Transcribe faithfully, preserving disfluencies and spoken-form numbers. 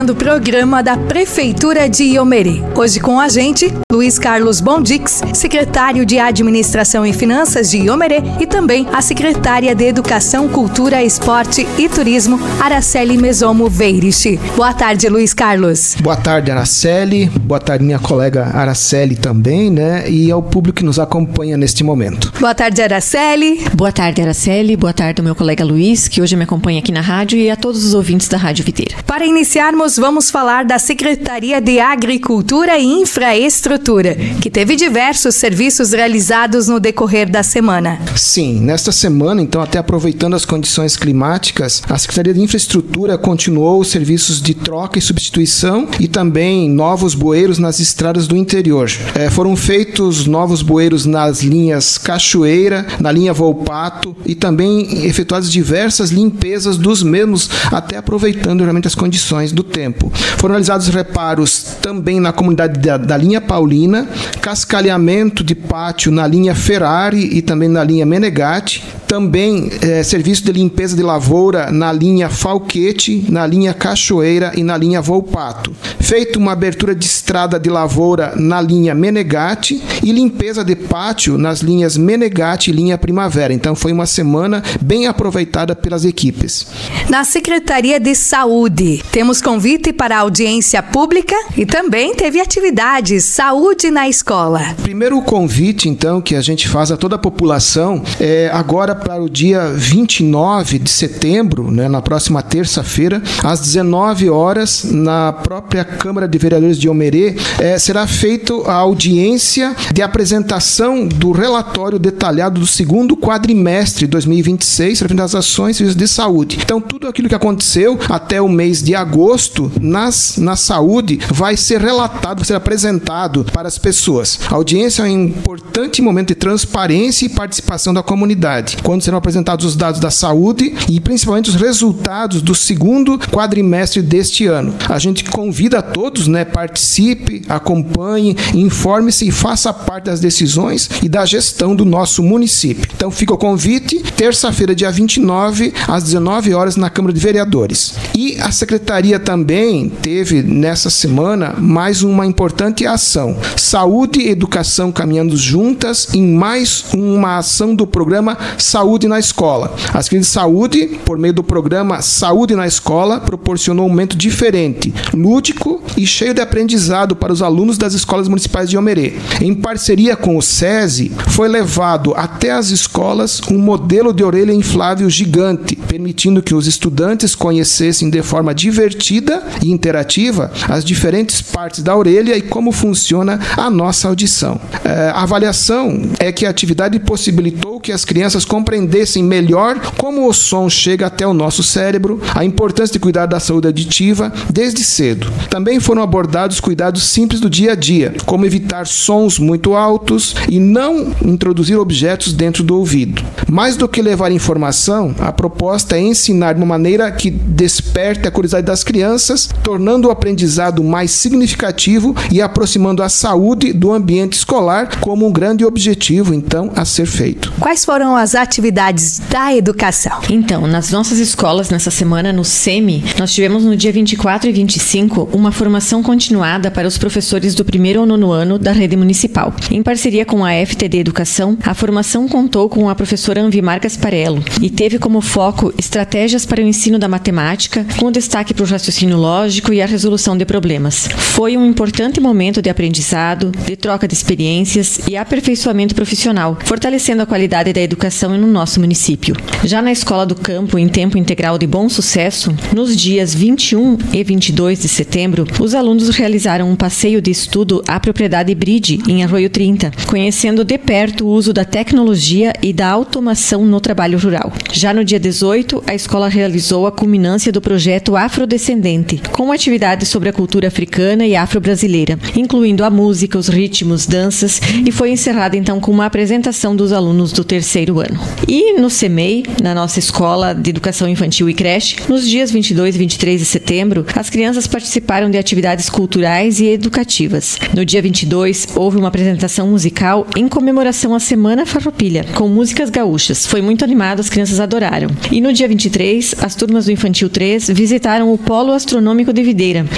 do programa da Prefeitura de Iomerê. Hoje com a gente, Luiz Carlos Bondix, secretário de Administração e Finanças de Iomerê, e também a secretária de Educação, Cultura, Esporte e Turismo, Araceli Mesomo Veirich. Boa tarde, Luiz Carlos. Boa tarde, Araceli. Boa tarde, minha colega Araceli também, né? E ao público que nos acompanha neste momento. Boa tarde, Araceli. Boa tarde, Araceli. Boa tarde ao meu colega Luiz, que hoje me acompanha aqui na rádio, e a todos os ouvintes da Rádio Videira. Para iniciarmos, vamos falar da Secretaria de Agricultura e Infraestrutura, que teve diversos serviços realizados no decorrer da semana. Sim, nesta semana, então, até aproveitando as condições climáticas, a Secretaria de Infraestrutura continuou os serviços de troca e substituição e também novos bueiros nas estradas do interior. É, foram feitos novos bueiros nas linhas Cachoeira, na linha Volpato, e também efetuadas diversas limpezas dos mesmos, até aproveitando realmente as condições do tempo. Foram realizados reparos também na comunidade da, da linha Paulina, cascalhamento de pátio na linha Ferrari e também na linha Menegatti, também é, serviço de limpeza de lavoura na linha Falquete, na linha Cachoeira e na linha Volpato. Feito uma abertura de estrada de lavoura na linha Menegatti e limpeza de pátio nas linhas Menegatti e linha Primavera. Então foi uma semana bem aproveitada pelas equipes. Na Secretaria de Saúde, temos convite para audiência pública e também teve atividades Saúde na Escola. Primeiro o convite, então, que a gente faz a toda a população, é agora para o dia vinte e nove de setembro, né, na próxima terça-feira, às dezenove horas, na própria Câmara de Vereadores de Iomerê, é, será feita a audiência de apresentação do relatório detalhado do segundo quadrimestre de dois mil e vinte e seis, referente às ações e serviços de saúde. Então, tudo aquilo que aconteceu até o mês de agosto nas, na saúde vai ser relatado, vai ser apresentado para as pessoas. A audiência é um importante momento de transparência e participação da comunidade, quando serão apresentados os dados da saúde e principalmente os resultados do segundo quadrimestre deste ano. A gente convida a todos, né, participe, acompanhe, informe-se e faça parte das decisões e da gestão do nosso município. Então fica o convite, terça-feira, dia vinte e nove, às dezenove horas, na Câmara de Vereadores. E a Secretaria também teve, nessa semana, mais uma importante ação. Saúde e educação caminhando juntas em mais uma ação do programa Saúde na Escola. A Secretaria de Saúde, por meio do programa Saúde na Escola, proporcionou um momento diferente, lúdico e cheio de aprendizado para os alunos das escolas municipais de Iomerê. Em parceria com o SESI, foi levado até as escolas um modelo de orelha inflável gigante, permitindo que os estudantes conhecessem de forma divertida e interativa as diferentes partes da orelha e como funciona a nossa audição. É, a avaliação é que a atividade possibilitou que as crianças compreendessem melhor como o som chega até o nosso cérebro, a importância de cuidar da saúde auditiva desde cedo. Também foram abordados cuidados simples do dia a dia, como evitar sons muito altos e não introduzir objetos dentro do ouvido. Mais do que levar informação, a proposta é ensinar de uma maneira que desperte a curiosidade das crianças, tornando o aprendizado mais significativo e aproximando a saúde do ambiente escolar como um grande objetivo, então, a ser feito. Quais foram as atividades da educação? Então, nas nossas escolas, nessa semana, no SEMI, nós tivemos no dia vinte e quatro e vinte e cinco uma formação continuada para os professores do primeiro ao nono ano da rede municipal. Em parceria com a F T D Educação, a formação contou com a professora Anvimar Gasparello e teve como foco estratégias para o ensino da matemática, com destaque para o raciocínio lógico e a resolução de problemas. Foi um importante momento de aprendizado, de troca de experiências e aperfeiçoamento profissional, fortalecendo a qualidade da educação no nosso município. Já na Escola do Campo, em tempo integral de Bom Sucesso, nos dias vinte e um e vinte e dois de setembro, os alunos realizaram um passeio de estudo à propriedade Bride, em Arroio trinta, conhecendo de perto o uso da tecnologia e da automação no trabalho rural. Já no dia dezoito, a escola realizou a culminância do projeto Afrodescendente, com atividades sobre a cultura africana e afro-brasileira, incluindo a música, os ritmos, danças, e foi encerrada então com uma apresentação dos alunos do terceiro ano. E no SEMEI, na nossa Escola de Educação Infantil e Creche, nos dias vinte e dois e vinte e três de setembro, as crianças participaram de atividades culturais e educativas. No dia vinte e dois, houve uma apresentação musical em comemoração à Semana Farroupilha, com músicas gaúchas. Foi muito animado, as crianças adoraram. E no dia vinte e três, as turmas do Infantil três visitaram o Polo Astronômico de Videira